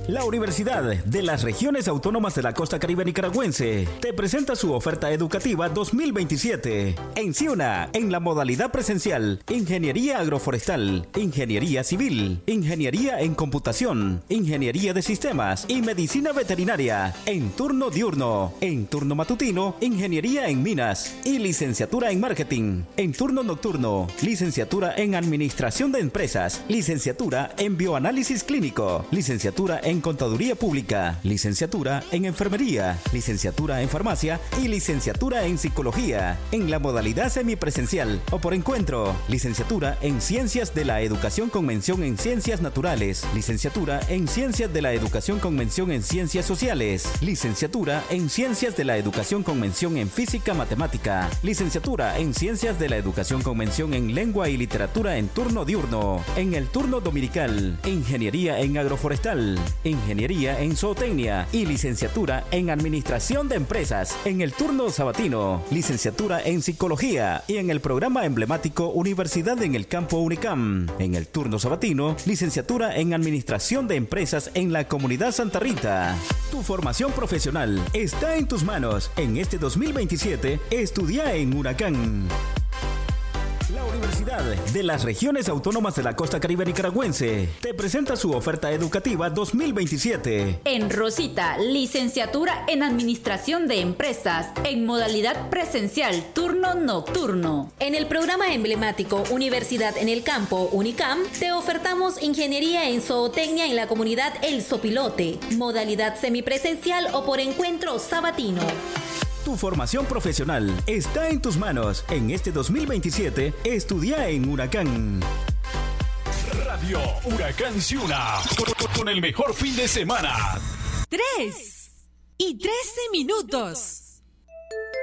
La Universidad de las Regiones Autónomas de la Costa Caribe Nicaragüense te presenta su oferta educativa 2027. En CIUNA, en la modalidad presencial, Ingeniería Agroforestal, Ingeniería Civil, Ingeniería en Computación, Ingeniería de Sistemas y Medicina Veterinaria. En turno diurno, en turno matutino, Ingeniería en Minas y Licenciatura en Marketing. En turno nocturno, Licenciatura en Administración de Empresas, Licenciatura en Bioanálisis Clínico, Licenciatura en Contaduría Pública, Licenciatura en Enfermería, Licenciatura en Farmacia y Licenciatura en Psicología. En la modalidad semipresencial o por encuentro, Licenciatura en Ciencias de la Educación con mención en Ciencias Naturales, Licenciatura en Ciencias de la Educación con mención en Ciencias Sociales, Licenciatura en Ciencias de la Educación con mención en Física Matemática, Licenciatura en Ciencias de la Educación con mención en Lengua y Literatura en turno diurno. En el turno dominical, Ingeniería en Agroforestal, Ingeniería en Zootecnia y Licenciatura en Administración de Empresas. En el turno sabatino, Licenciatura en Psicología y en el programa emblemático Universidad en el Campo Unicam. En el turno sabatino, Licenciatura en Administración de Empresas en la Comunidad Santa Rita. Tu formación profesional está en tus manos. En este 2027, estudia en Huracán. La Universidad de las Regiones Autónomas de la Costa Caribe Nicaragüense te presenta su oferta educativa 2027. En Rosita, licenciatura en Administración de Empresas, en modalidad presencial, turno nocturno. En el programa emblemático Universidad en el Campo, Unicam, te ofertamos Ingeniería en Zootecnia en la comunidad El Sopilote, modalidad semipresencial o por encuentro sabatino. Tu formación profesional está en tus manos. En este 2027, estudia en Huracán. Radio Huracán Ciuna, con el mejor fin de semana. 3:13 minutos.